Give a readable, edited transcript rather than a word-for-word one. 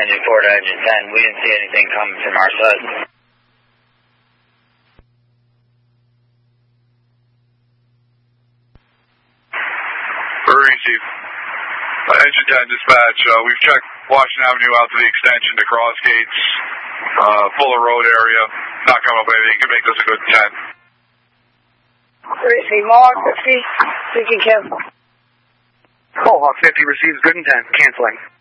engine 4 to engine 10. We didn't see anything coming from our side. Receive. Engine 10 dispatch. We've checked Washington Avenue out to the extension to Cross Gates, Fuller Road area. Not coming up with anything. You can make this a good 10. Receive. Mark 50. Speaking Kevin. Hawk 50 receives good and 10. Canceling.